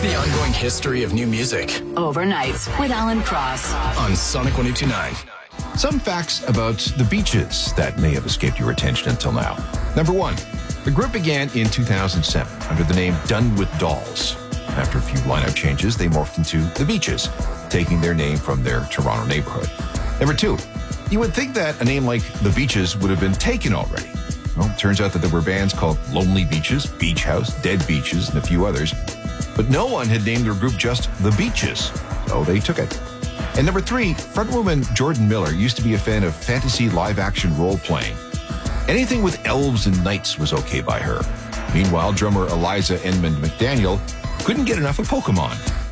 the ongoing history of new music Overnights with Alan Cross on Sonic 102.9. Some facts about the Beaches that may have escaped your attention until now. Number one, the group began in 2007 under the name Done with Dolls. After a few lineup changes, they morphed into the Beaches, taking their name from their Toronto neighborhood. Number two, you would think that a name like the Beaches would have been taken already. Well, it turns out that there were bands called Lonely Beaches, Beach House, Dead Beaches, and a few others. But no one had named their group just the Beaches, so they took it. And number three, frontwoman Jordan Miller used to be a fan of fantasy live-action role-playing. Anything with elves and knights was okay by her. Meanwhile, drummer Eliza Enmond McDaniel couldn't get enough of Pokemon.